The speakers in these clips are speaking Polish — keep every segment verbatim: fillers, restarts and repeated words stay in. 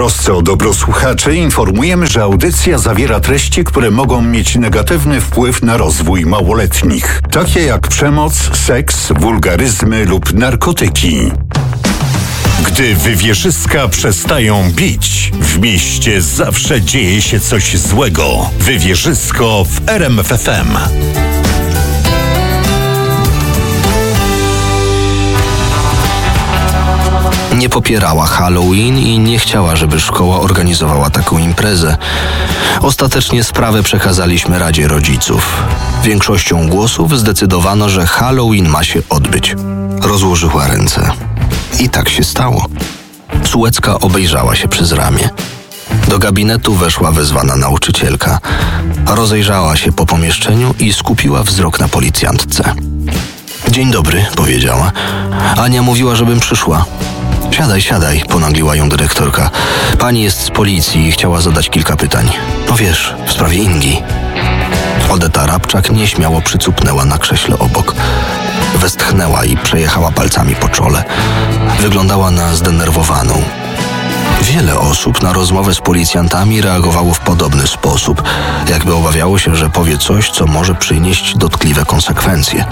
trosce o dobro słuchaczy informujemy, że audycja zawiera treści, które mogą mieć negatywny wpływ na rozwój małoletnich, takie jak przemoc, seks, wulgaryzmy lub narkotyki. Gdy wywierzyska przestają bić, w mieście zawsze dzieje się coś złego. Wywierzysko w R M F F M. Nie popierała Halloween i nie chciała, żeby szkoła organizowała taką imprezę. Ostatecznie sprawę przekazaliśmy Radzie Rodziców. Większością głosów zdecydowano, że Halloween ma się odbyć. Rozłożyła ręce. I tak się stało. Sułecka obejrzała się przez ramię. Do gabinetu weszła wezwana nauczycielka. Rozejrzała się po pomieszczeniu i skupiła wzrok na policjantce. Dzień dobry, powiedziała. Ania mówiła, żebym przyszła. Siadaj, siadaj, ponagliła ją dyrektorka. Pani jest z policji i chciała zadać kilka pytań. No wiesz, w sprawie Ingi. Odeta Rabczak nieśmiało przycupnęła na krześle obok. Westchnęła i przejechała palcami po czole. Wyglądała na zdenerwowaną. Wiele osób na rozmowę z policjantami reagowało w podobny sposób, jakby obawiało się, że powie coś, co może przynieść dotkliwe konsekwencje.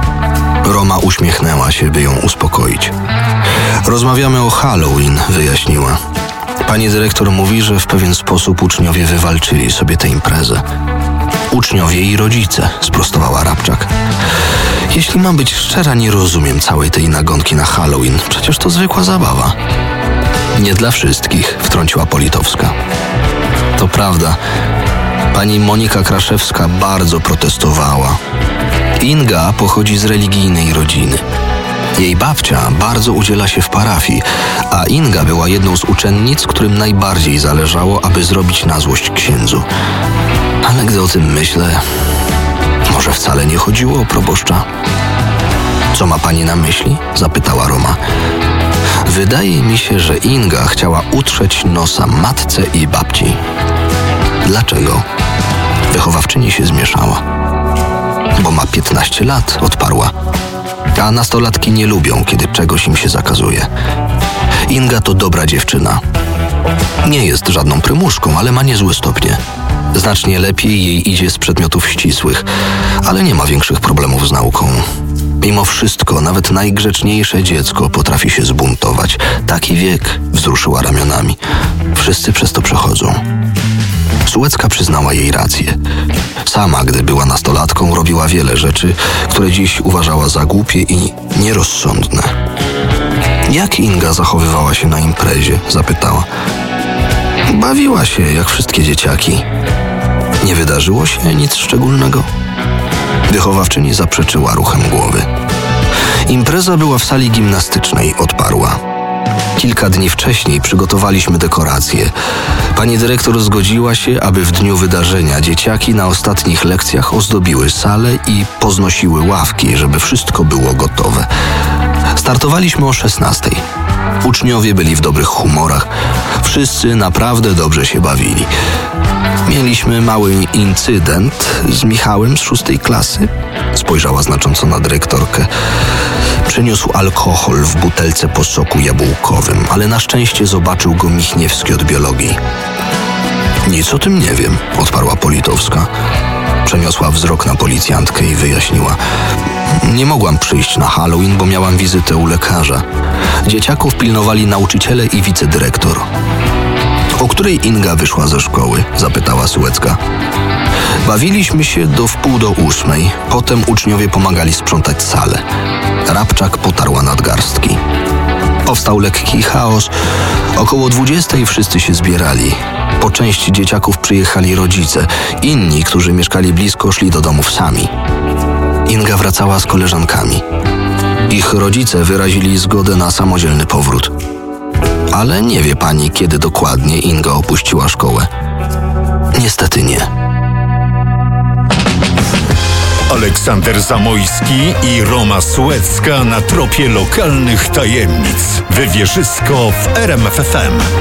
Roma uśmiechnęła się, by ją uspokoić. Rozmawiamy o Halloween, wyjaśniła. Pani dyrektor mówi, że w pewien sposób uczniowie wywalczyli sobie tę imprezę. Uczniowie i rodzice, sprostowała Rabczak. Jeśli mam być szczera, nie rozumiem całej tej nagonki na Halloween. Przecież to zwykła zabawa. Nie dla wszystkich, wtrąciła Politowska. To prawda. Pani Monika Kraszewska bardzo protestowała. Inga pochodzi z religijnej rodziny. Jej babcia bardzo udziela się w parafii, a Inga była jedną z uczennic, którym najbardziej zależało, aby zrobić na złość księdzu. Ale gdy o tym myślę, może wcale nie chodziło o proboszcza. Co ma pani na myśli? Zapytała Roma. Wydaje mi się, że Inga chciała utrzeć nosa matce i babci. Dlaczego? Wychowawczyni się zmieszała. Bo ma piętnaście lat, odparła. A nastolatki nie lubią, kiedy czegoś im się zakazuje. Inga to dobra dziewczyna. Nie jest żadną prymuszką, ale ma niezłe stopnie. Znacznie lepiej jej idzie z przedmiotów ścisłych, ale nie ma większych problemów z nauką. Mimo wszystko, nawet najgrzeczniejsze dziecko potrafi się zbuntować. Taki wiek, wzruszyła ramionami. Wszyscy przez to przechodzą. Sułecka przyznała jej rację. Sama, gdy była nastolatką, robiła wiele rzeczy, które dziś uważała za głupie i nierozsądne. Jak Inga zachowywała się na imprezie? Zapytała. Bawiła się, jak wszystkie dzieciaki. Nie wydarzyło się nic szczególnego? Wychowawczyni zaprzeczyła ruchem głowy. Impreza była w sali gimnastycznej, odparła. Kilka dni wcześniej przygotowaliśmy dekoracje. Pani dyrektor zgodziła się, aby w dniu wydarzenia dzieciaki na ostatnich lekcjach ozdobiły salę i poznosiły ławki, żeby wszystko było gotowe. Startowaliśmy o szesnastej. Uczniowie byli w dobrych humorach. Wszyscy naprawdę dobrze się bawili. Mieliśmy mały incydent z Michałem z szóstej klasy. Spojrzała znacząco na dyrektorkę. Przyniósł alkohol w butelce po soku jabłkowym, ale na szczęście zobaczył go Michniewski od biologii. Nic o tym nie wiem, odparła Politowska. Przeniosła wzrok na policjantkę i wyjaśniła. Nie mogłam przyjść na Halloween, bo miałam wizytę u lekarza. Dzieciaków pilnowali nauczyciele i wicedyrektor. O której Inga wyszła ze szkoły? Zapytała Sułecka. Bawiliśmy się do wpół do ósmej. Potem uczniowie pomagali sprzątać salę. Rabczak potarła nadgarstki. Powstał lekki chaos. Około dwudziestej wszyscy się zbierali. Po części dzieciaków przyjechali rodzice. Inni, którzy mieszkali blisko, szli do domów sami. Inga wracała z koleżankami. Ich rodzice wyrazili zgodę na samodzielny powrót. Ale nie wie pani, kiedy dokładnie Inga opuściła szkołę. Niestety nie. Aleksander Zamojski i Roma Sułecka na tropie lokalnych tajemnic. Wywierzysko w R M F F M.